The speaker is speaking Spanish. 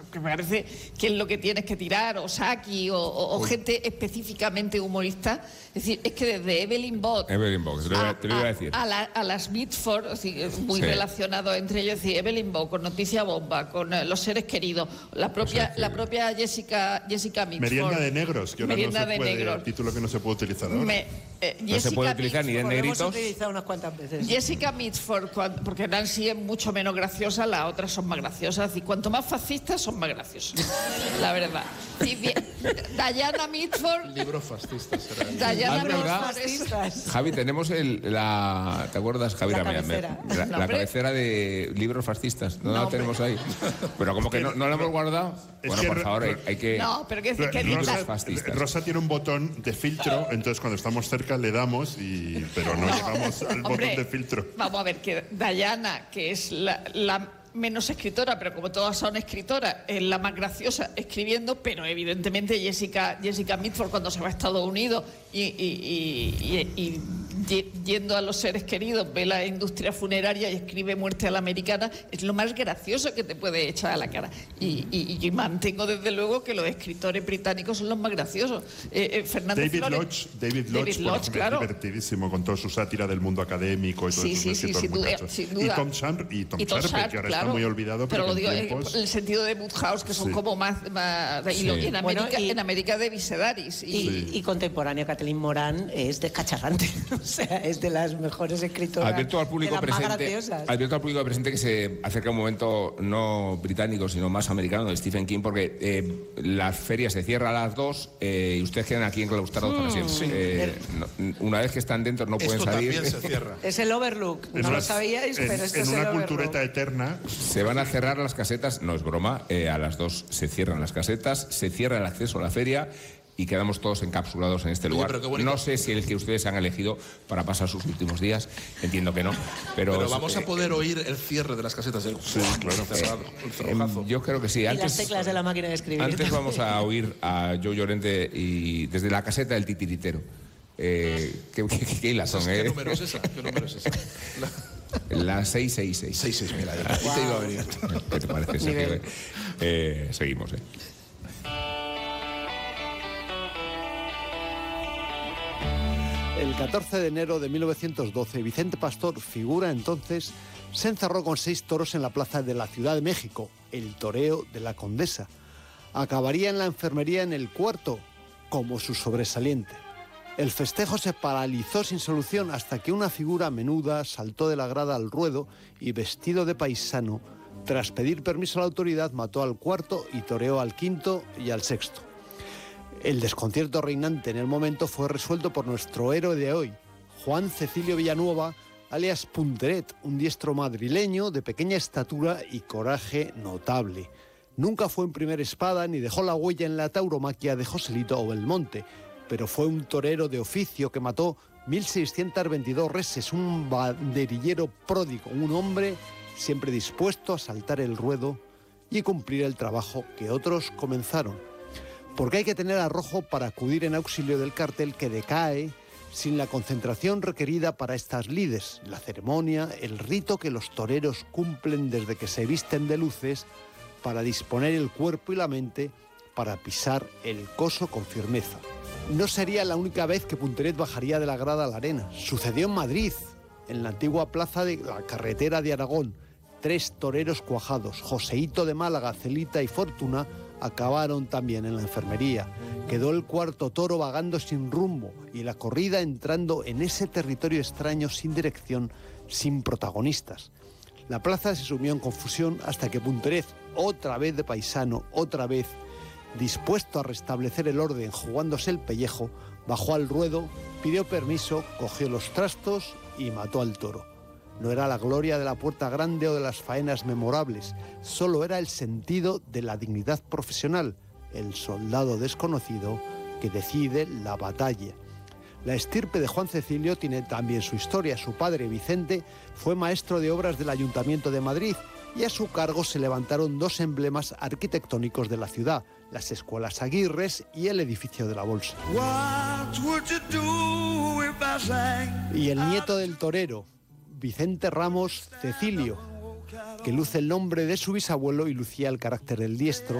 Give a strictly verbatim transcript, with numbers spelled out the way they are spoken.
que me parece que es lo que tienes que tirar, o Saki, o, o, o gente específicamente humorista. Es decir, es que desde Evelyn Bock, Evelyn Bock, te lo iba, te lo iba a decir. A, a, la, a las Mitford, es decir, muy sí. relacionado entre ellos, es decir, Evelyn Bock con Noticia Bomba, con uh, Los Seres Queridos, la propia, o sea, que... la propia Jessica, Jessica Mitford. Merienda de negros, que ahora Merienda no se puede, negros. título que no se puede utilizar ahora. Me, eh, no se puede utilizar Mitford, ni en negritos. Hemos utilizado unas cuantas veces. Jessica Mitford, porque Nancy es mucho menos graciosa, las otras son más graciosas. Y cuanto más fascistas, son más graciosas. La verdad. Y bien, Diana Mitford. Libros fascistas. Diana Mitford. Javi, tenemos el, la... ¿Te acuerdas, Javi? La la, cabecera. La, la, la cabecera de libros fascistas. No, no la tenemos ahí. Pero como que no, no la hemos guardado. Bueno, por favor, hay, hay que... No, pero que, que Rosa, fascistas. Rosa tiene un botón de filtro, entonces cuando estamos cerca le damos, y pero no, no llegamos al hombre, botón de filtro. Vamos a ver, que Diana, que es la... la menos escritora, pero como todas son escritoras, es la más graciosa escribiendo, pero evidentemente Jessica, Jessica Mitford, cuando se va a Estados Unidos y, y, y, y, y yendo a Los Seres Queridos, ve la industria funeraria y escribe Muerte a la Americana, es lo más gracioso que te puede echar a la cara. Y, y, y mantengo desde luego que los escritores británicos son los más graciosos. Eh, eh, Fernando David Flores, Lodge, David Lodge, David Lodge bueno, claro. Es divertidísimo con toda su sátira del mundo académico y todo sí, eso. Sí, sí, sin duda, sin duda. Y Tom Sharpe, y Tom, y Tom Sharpe, Sharpe, que ahora claro, está muy olvidado. Pero, pero lo digo tiempos... en el sentido de Woodhouse, que son sí. como más... más de, sí. y en, América, bueno, y, en América de Visedaris. Y, y, sí. y contemporánea, Kathleen Moran es descacharrante. O sea, es de las mejores escritoras. Advierto al público de las presente, más graciosas. advierto al público presente que se acerca un momento no británico, sino más americano, de Stephen King, porque eh, la feria se cierra a las dos eh, y ustedes quedan aquí enclaustrados mm, para siempre. Sí. Eh, no, una vez que están dentro no pueden esto salir. También se cierra. Es el Overlook. Es no una, lo sabíais, en, pero esto en es una el cultureta Overlook. eterna. Se van a cerrar las casetas, no es broma, eh, a las dos se cierran las casetas, se cierra el acceso a la feria y quedamos todos encapsulados en este lugar. Oye, no sé si el que ustedes han elegido para pasar sus últimos días, entiendo que no, pero... Pero vamos eh, a poder eh, oír el cierre de las casetas del... Sí, claro. Cerrado, eh, eh, yo creo que sí. Antes, y las teclas de la máquina de escribir. Antes vamos a oír a Joe Llorente y desde la caseta del titiritero. Eh, ¿Qué, qué, qué, qué hilas son, ¿Qué eh? número es esa? ¿Qué número es esa? La... La seis seis seis. seis seis, mira, ya. Wow. Te iba a venir. ¿Qué te parece, Sergio? Eh, seguimos, ¿eh? El catorce de enero de mil novecientos doce, Vicente Pastor, figura entonces, se encerró con seis toros en la plaza de la Ciudad de México, el toreo de la Condesa. Acabaría en la enfermería en el cuarto, como su sobresaliente. El festejo se paralizó sin solución hasta que una figura menuda saltó de la grada al ruedo y, vestido de paisano, tras pedir permiso a la autoridad, mató al cuarto y toreó al quinto y al sexto. El desconcierto reinante en el momento fue resuelto por nuestro héroe de hoy, Juan Cecilio Villanueva, alias Punteret, un diestro madrileño de pequeña estatura y coraje notable. Nunca fue en primera espada ni dejó la huella en la tauromaquia de Joselito o Belmonte, pero fue un torero de oficio que mató mil seiscientas veintidós reses, un banderillero pródigo, un hombre siempre dispuesto a saltar el ruedo y cumplir el trabajo que otros comenzaron. Porque hay que tener arrojo para acudir en auxilio del cartel que decae sin la concentración requerida para estas lides, la ceremonia, el rito que los toreros cumplen desde que se visten de luces para disponer el cuerpo y la mente para pisar el coso con firmeza. No sería la única vez que Punteret bajaría de la grada a la arena. Sucedió en Madrid, en la antigua plaza de la carretera de Aragón. Tres toreros cuajados, Joseíto de Málaga, Celita y Fortuna, acabaron también en la enfermería. Quedó el cuarto toro vagando sin rumbo y la corrida entrando en ese territorio extraño, sin dirección, sin protagonistas. La plaza se sumió en confusión hasta que Punteret, otra vez de paisano, otra vez dispuesto a restablecer el orden jugándose el pellejo, bajó al ruedo, pidió permiso, cogió los trastos y mató al toro. No era la gloria de la puerta grande o de las faenas memorables, solo era el sentido de la dignidad profesional, el soldado desconocido que decide la batalla. La estirpe de Juan Cecilio tiene también su historia. Su padre, Vicente, fue maestro de obras del Ayuntamiento de Madrid y a su cargo se levantaron dos emblemas arquitectónicos de la ciudad, las escuelas Aguirres y el edificio de la Bolsa. Y el nieto del torero, Vicente Ramos Cecilio, que luce el nombre de su bisabuelo y lucía el carácter del diestro,